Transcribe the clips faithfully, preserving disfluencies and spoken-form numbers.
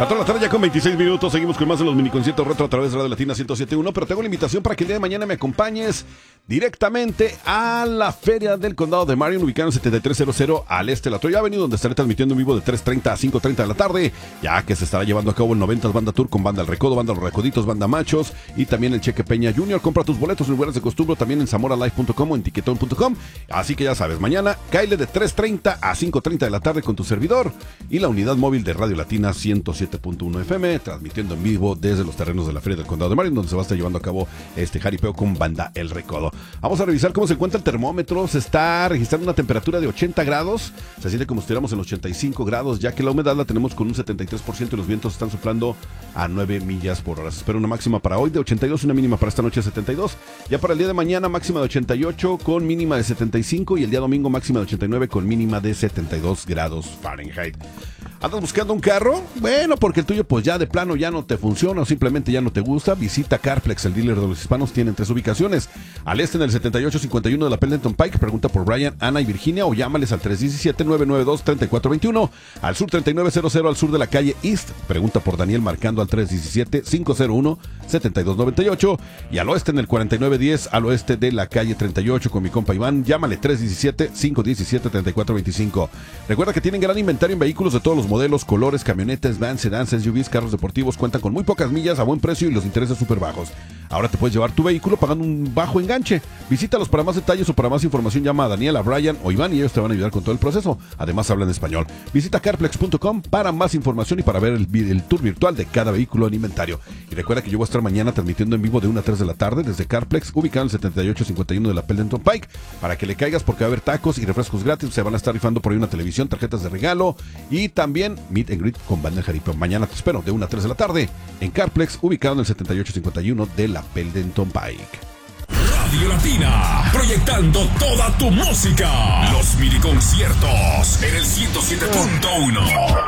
cuatro de la tarde ya con veintiséis minutos. Seguimos con más de los miniconciertos retro a través de Radio Latina ciento siete punto uno. Pero tengo la invitación para que el día de mañana me acompañes directamente a la Feria del Condado de Marion, ubicado en setenta y tres cero cero al este de la Troya Avenue, donde estaré transmitiendo en vivo de tres treinta a cinco treinta de la tarde, ya que se estará llevando a cabo el noventas Banda Tour con Banda El Recodo, Banda Los Recoditos, Banda Machos y también el Cheque Peña Junior. Compra tus boletos en lugares de costumbre, también en zamora live punto com o en tiquetón punto com. Así que ya sabes, mañana cáele de tres treinta a cinco treinta de la tarde con tu servidor y la unidad móvil de Radio Latina ciento siete punto uno F M, transmitiendo en vivo desde los terrenos de la Feria del Condado de Marion, donde se va a estar llevando a cabo este jaripeo con Banda El Recodo. Vamos a revisar cómo se encuentra el termómetro. Se está registrando una temperatura de ochenta grados, se siente como si estuviéramos en ochenta y cinco grados, ya que la humedad la tenemos con un setenta y tres por ciento y los vientos están soplando a nueve millas por hora. Se espera una máxima para hoy de ochenta y dos, una mínima para esta noche de setenta y dos. Ya para el día de mañana máxima de ochenta y ocho con mínima de setenta y cinco y el día domingo máxima de ochenta y nueve con mínima de setenta y dos grados Fahrenheit. ¿Andas buscando un carro? Bueno, porque el tuyo pues ya de plano ya no te funciona o simplemente ya no te gusta. Visita Carplex, el dealer de los hispanos. Tienen tres ubicaciones. Al este en el setenta y ocho cincuenta y uno de la Pendleton Pike. Pregunta por Brian, Ana y Virginia o llámales al tres uno siete, nueve nueve dos, tres cuatro dos uno. Al sur treinta y nueve cero cero al sur de la calle East. Pregunta por Daniel marcando al tres uno siete, cinco cero uno, siete dos nueve ocho. Y al oeste en el cuarenta y nueve diez al oeste de la calle treinta y ocho con mi compa Iván. Llámale tres uno siete, cinco uno siete, tres cuatro dos cinco. Recuerda que tienen gran inventario en vehículos de todos los modelos, colores, camionetas, vans, sedans, S U Vs, carros deportivos. Cuentan con muy pocas millas a buen precio y los intereses súper bajos. Ahora te puedes llevar tu vehículo pagando un bajo enganche. Visítalos para más detalles o para más información. Llama a Daniela, Brian o Iván y ellos te van a ayudar con todo el proceso. Además hablan español. Visita carplex punto com para más información y para ver el, el tour virtual de cada vehículo en inventario. Y recuerda que yo voy a estar mañana transmitiendo en vivo de una a tres de la tarde desde Carplex, ubicado en el setenta y ocho cincuenta y uno de la Pendleton Pike, para que le caigas porque va a haber tacos y refrescos gratis. Se van a estar rifando por ahí una televisión, tarjetas de regalo y también meet and greet con Banda El Jaripeo. Mañana te espero de una a tres de la tarde en Carplex, ubicado en el setenta y ocho cincuenta y uno de la Pendleton Pike. Radio Latina, proyectando toda tu música. Los miniconciertos en el ciento siete punto uno.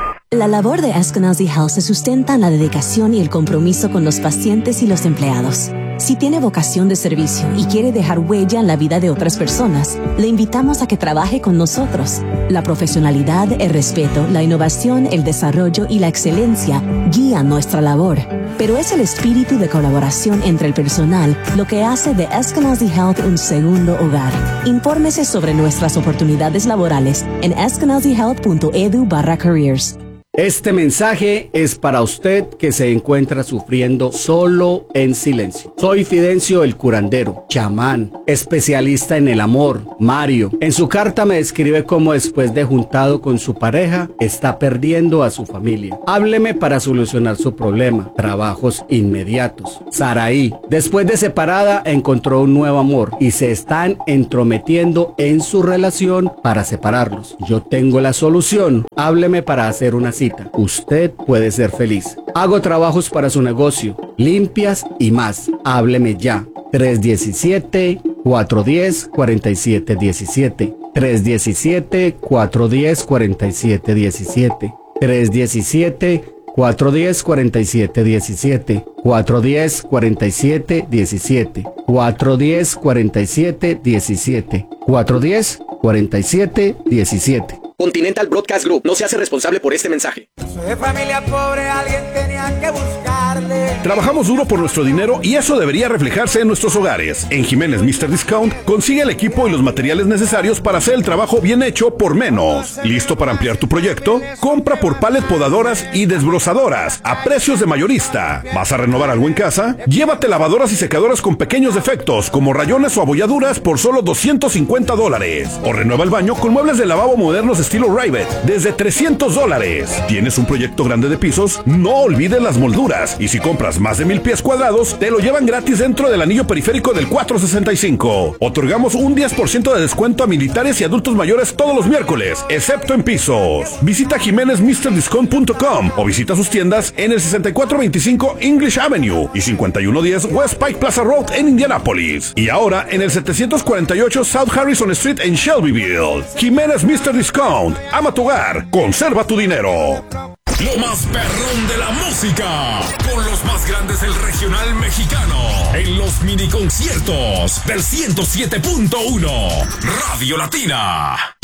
La labor de Eskenazi Health se sustenta en la dedicación y el compromiso con los pacientes y los empleados. Si tiene vocación de servicio y quiere dejar huella en la vida de otras personas, le invitamos a que trabaje con nosotros. La profesionalidad, el respeto, la innovación, el desarrollo y la excelencia guían nuestra labor. Pero es el espíritu de colaboración entre el personal lo que hace de Eskenazi Health un segundo hogar. Infórmese sobre nuestras oportunidades laborales en eskenazi health punto edu barra careers. Este mensaje es para usted que se encuentra sufriendo solo en silencio. Soy Fidencio el curandero, chamán, especialista en el amor, Mario. En su carta me describe cómo después de juntado con su pareja, está perdiendo a su familia. Hábleme para solucionar su problema. Trabajos inmediatos. Saraí, después de separada, encontró un nuevo amor y se están entrometiendo en su relación para separarlos. Yo tengo la solución. Hábleme para hacer una cita. Usted puede ser feliz. Hago trabajos para su negocio, limpias y más. Hábleme ya. tres uno siete, cuatro uno cero, cuatro siete uno siete. tres uno siete, cuatro uno cero, cuatro siete uno siete. tres uno siete, cuatro uno cero, cuatro siete uno siete. cuatro uno cero, cuatro siete uno siete. cuatro uno cero, cuatro siete uno siete. cuatro uno cero, cuatro siete uno siete. Continental Broadcast Group no se hace responsable por este mensaje. Soy de familia pobre, alguien tenía que buscarle. Trabajamos duro por nuestro dinero y eso debería reflejarse en nuestros hogares. En Jiménez míster Discount consigue el equipo y los materiales necesarios para hacer el trabajo bien hecho por menos. ¿Listo para ampliar tu proyecto? Compra por palet podadoras y desbrozadoras a precios de mayorista. ¿Vas a renovar algo en casa? Llévate lavadoras y secadoras con pequeños defectos como rayones o abolladuras por solo doscientos cincuenta dólares. O renueva el baño con muebles de lavabo modernos estilo Rivet desde trescientos dólares. ¿Tienes un proyecto grande de pisos? No olvides las molduras. Y si compras más de mil pies cuadrados, te lo llevan gratis dentro del anillo periférico del cuatrocientos sesenta y cinco. Otorgamos un diez por ciento de descuento a militares y adultos mayores todos los miércoles, excepto en pisos. Visita jiménez mister discount punto com o visita sus tiendas en el sesenta y cuatro veinticinco English Avenue y cincuenta y uno diez West Pike Plaza Road en Indianapolis. Y ahora en el setecientos cuarenta y ocho South Harrison Street en Shelbyville. Jiménez míster Discount. Ama tu hogar. Conserva tu dinero. Lo más perrón de la música, con los más grandes del regional mexicano, en los miniconciertos del ciento siete punto uno Radio Latina.